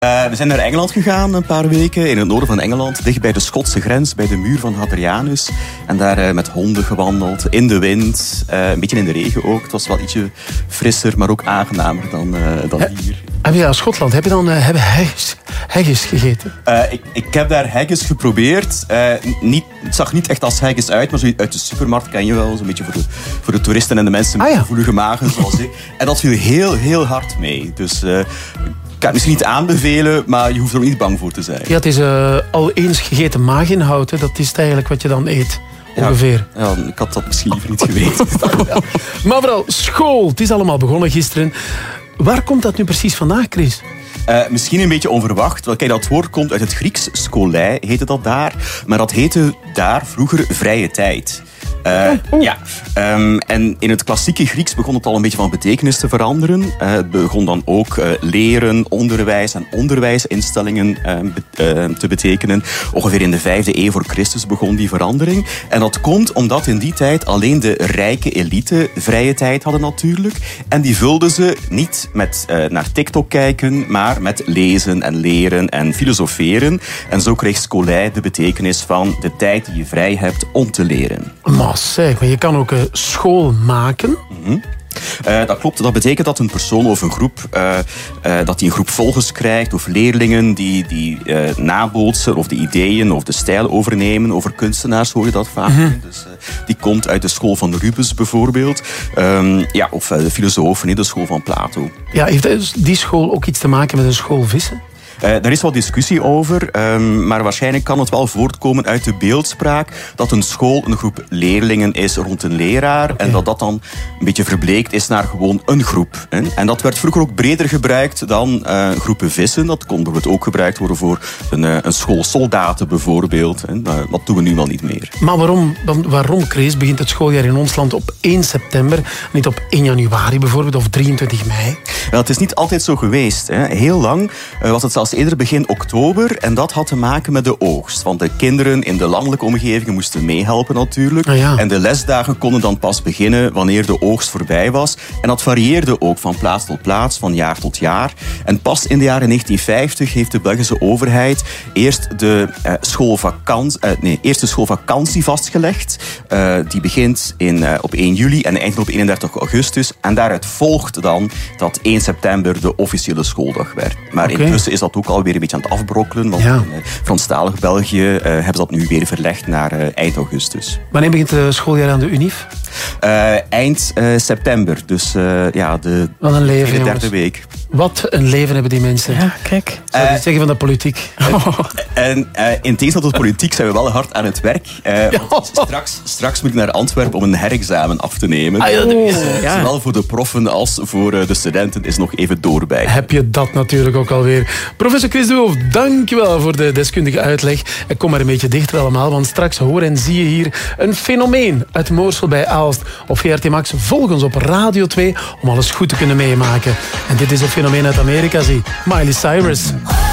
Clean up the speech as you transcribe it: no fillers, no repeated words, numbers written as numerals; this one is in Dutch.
We zijn naar Engeland gegaan een paar weken, in het noorden van Engeland, dicht bij de Schotse grens, bij de muur van Hadrianus. En daar met honden gewandeld, in de wind, een beetje in de regen ook. Het was wel ietsje frisser, maar ook aangenamer dan hier. En ja, Schotland, heb je dan haggis gegeten? Ik heb daar haggis geprobeerd. Het zag niet echt als haggis uit, maar zo uit de supermarkt ken je wel. Zo'n beetje voor de toeristen en de mensen met gevoelige magen zoals ik. En dat viel heel, heel hard mee. Dus ik kan het misschien niet aanbevelen, maar je hoeft er ook niet bang voor te zijn. Ja, het is al eens gegeten maaginhoud. Hè. Dat is het eigenlijk wat je dan eet. Ongeveer. Ja, ik had dat misschien liever niet geweten. Maar vooral school. Het is allemaal begonnen gisteren. Waar komt dat nu precies vandaan, Chris? Misschien een beetje onverwacht. Wel, kijk, dat woord komt uit het Grieks. Skolei heette dat daar. Maar dat heette daar vroeger vrije tijd. En in het klassieke Grieks begon het al een beetje van betekenis te veranderen. Het begon dan ook leren, onderwijs en onderwijsinstellingen te betekenen. Ongeveer in de 5e eeuw voor Christus begon die verandering. En dat komt omdat in die tijd alleen de rijke elite vrije tijd hadden natuurlijk. En die vulden ze niet met naar TikTok kijken, maar met lezen en leren en filosoferen. En zo kreeg skolei de betekenis van de tijd die je vrij hebt om te leren. Maar je kan ook school maken. Mm-hmm. Dat klopt. Dat betekent dat een persoon of een groep dat die een groep volgers krijgt of leerlingen die nabootsen of de ideeën of de stijl overnemen. Over kunstenaars hoor je dat vaak. Mm-hmm. Dus, die komt uit de school van Rubens bijvoorbeeld. Of de filosofen, de school van Plato. Ja, heeft die school ook iets te maken met een school vissen? Daar is wat discussie over, maar waarschijnlijk kan het wel voortkomen uit de beeldspraak dat een school een groep leerlingen is rond een leraar en dat dan een beetje verbleekt is naar gewoon een groep. Hè. En dat werd vroeger ook breder gebruikt dan groepen vissen. Dat kon bijvoorbeeld ook gebruikt worden voor een school soldaten bijvoorbeeld. Hè. Dat doen we nu wel niet meer. Maar waarom, Chris, begint het schooljaar in ons land op 1 september, niet op 1 januari bijvoorbeeld of 23 mei? Wel, het is niet altijd zo geweest. Hè. Heel lang was het zelfs eerder begin oktober en dat had te maken met de oogst. Want de kinderen in de landelijke omgevingen moesten meehelpen natuurlijk. En de lesdagen konden dan pas beginnen wanneer de oogst voorbij was. En dat varieerde ook van plaats tot plaats, van jaar tot jaar. En pas in de jaren 1950 heeft de Belgische overheid eerst de schoolvakantie vastgelegd. Die begint op 1 juli en eindigt op 31 augustus. En daaruit volgt dan dat 1 september de officiële schooldag werd. Maar intussen is dat ook alweer een beetje aan het afbrokkelen. Want in Franstalig België hebben ze dat nu weer verlegd naar eind augustus. Wanneer begint het schooljaar aan de UNIF? Eind september. Dus de derde week. Wat een leven hebben die mensen. Ja, kijk. Zou je zeggen van de politiek? En in tegenstelling tot de politiek zijn we wel hard aan het werk. Straks moet ik naar Antwerpen om een herexamen af te nemen. Zowel voor de proffen als voor de studenten is nog even doorbij. Heb je dat natuurlijk ook alweer. Professor Chris de Wulf, dankjewel voor de deskundige uitleg. En kom maar een beetje dichter allemaal, want straks hoor en zie je hier een fenomeen uit Moorsel bij Aalst. Op VRT Max, volg ons op Radio 2 om alles goed te kunnen meemaken. En dit is een fenomeen uit Amerika, zie. Miley Cyrus.